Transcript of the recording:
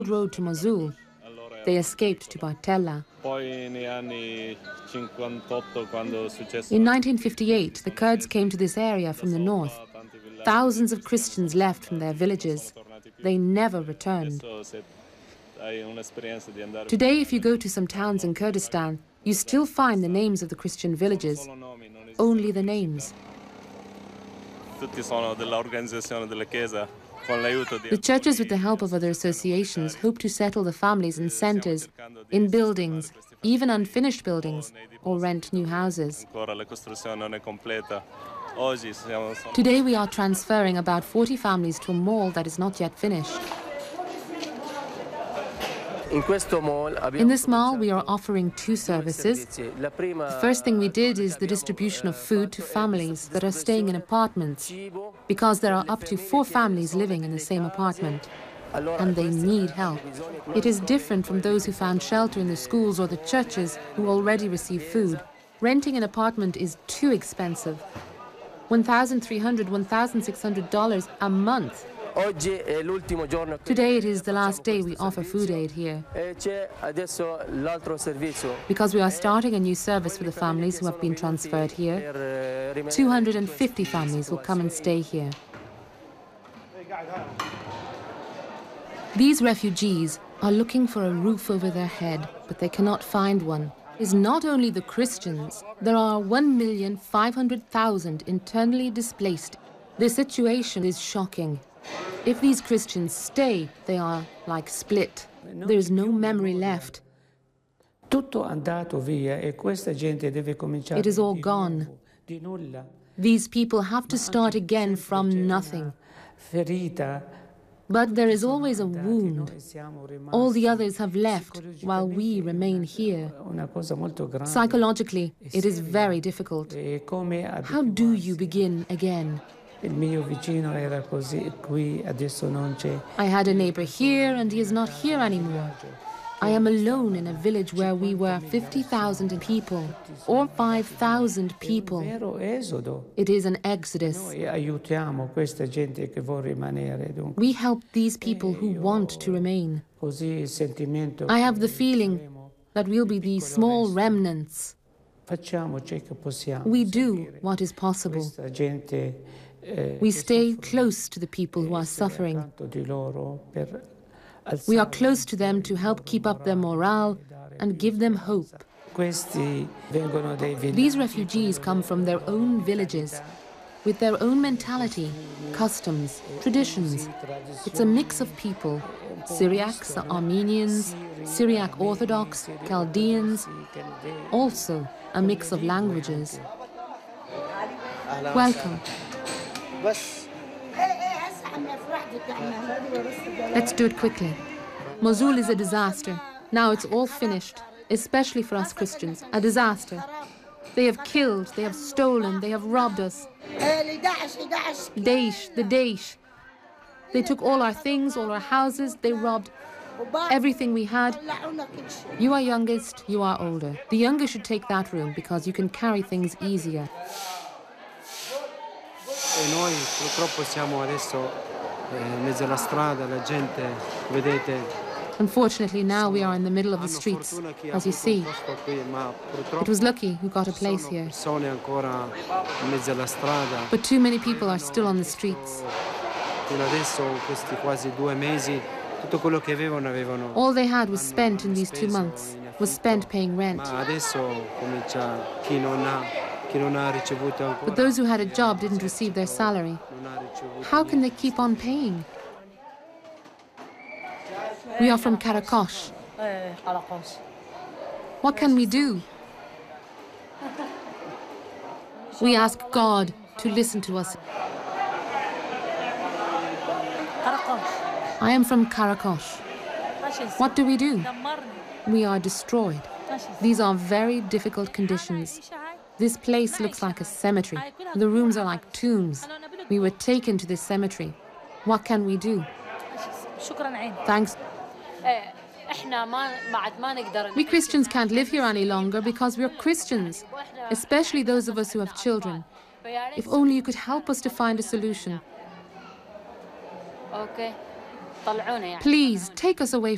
road to Mosul. They escaped to Bartella. In 1958, the Kurds came to this area from the north. Thousands of Christians left from their villages. They never returned. Today, if you go to some towns in Kurdistan, you still find the names of the Christian villages. Only the names. The churches, with the help of other associations, hope to settle the families in centres, in buildings, even unfinished buildings, or rent new houses. Today we are transferring about 40 families to a mall that is not yet finished. In this mall, we are offering two services. The first thing we did is the distribution of food to families that are staying in apartments, because there are up to 4 families living in the same apartment, and they need help. It is different from those who found shelter in the schools or the churches who already receive food. Renting an apartment is too expensive. $1,300, $1,600 a month. Today it is the last day we offer food aid here, because we are starting a new service for the families who have been transferred here. 250 families will come and stay here. These refugees are looking for a roof over their head, but they cannot find one. It is not only the Christians. There are 1,500,000 internally displaced. The situation is shocking. If these Christians stay, they are like split. There is no memory left. It is all gone. These people have to start again from nothing. But there is always a wound. All the others have left while we remain here. Psychologically, it is very difficult. How do you begin again? I had a neighbor here and he is not here anymore. I am alone in a village where we were 50,000 people or 5,000 people. It is an exodus. We help these people who want to remain. I have the feeling that we'll be the small remnants. We do what is possible. We stay close to the people who are suffering. We are close to them to help keep up their morale and give them hope. These refugees come from their own villages, with their own mentality, customs, traditions. It's a mix of people: Syriacs, Armenians, Syriac Orthodox, Chaldeans, also a mix of languages. Welcome. Let's do it quickly. Mosul is a disaster. Now it's all finished, especially for us Christians. A disaster. They have killed, they have stolen, they have robbed us. Daesh, the Daesh. They took all our things, all our houses, they robbed everything we had. You are youngest, you are older. The younger should take that room because you can carry things easier. Noi purtroppo siamo adesso in mezzo alla strada, la gente, vedete. Unfortunately, now we are in the middle of the streets, as you see. It was lucky who got a place here. But too many people are still on the streets. All they had was spent in these 2 months, was spent paying rent. But those who had a job didn't receive their salary. How can they keep on paying? We are from Karakosh. What can we do? We ask God to listen to us. I am from Karakosh. What do? We are destroyed. These are very difficult conditions. This place looks like a cemetery. The rooms are like tombs. We were taken to this cemetery. What can we do? Thanks. We Christians can't live here any longer because we're Christians, especially those of us who have children. If only you could help us to find a solution. Please, take us away